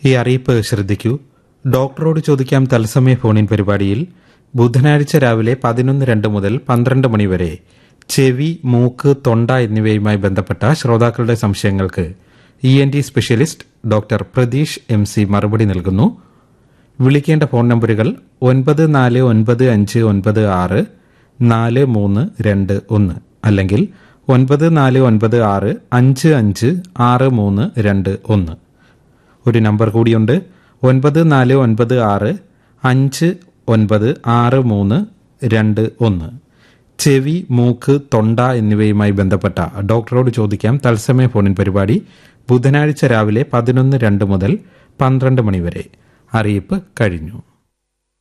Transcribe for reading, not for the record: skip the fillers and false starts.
ഈ അറിയിപ്പ് ശ്രദ്ധിക്കൂ. ഡോക്ടറോട് ചോദിക്കാം തത്സമയ ഫോണിൻ പരിപാടിയിൽ ബുധനാഴ്ച രാവിലെ 11:02 മുതൽ 12 മണിവരെ ചെവി, മൂക്ക്, തൊണ്ട എന്നിവയുമായി ബന്ധപ്പെട്ട ശ്രോതാക്കളുടെ സംശയങ്ങൾക്ക് ENT specialist doctor Pratheesh MC മറുപടി നൽകുന്നു. വിളിക്കേണ്ട ഫോൺ നമ്പറുകൾ 9495964321 അല്ലെങ്കിൽ 9496556321. ഒരു നമ്പർ കൂടിയുണ്ട്, 9496556321. ചെവി, മൂക്ക്, തൊണ്ട എന്നിവയുമായി ബന്ധപ്പെട്ട ഡോക്ടറോട് ചോദിക്കാം തത്സമയ ഫോണിൻ പരിപാടി ബുധനാഴ്ച രാവിലെ 11:02 മുതൽ 12 മണിവരെ. അറിയിപ്പ് കഴിഞ്ഞു.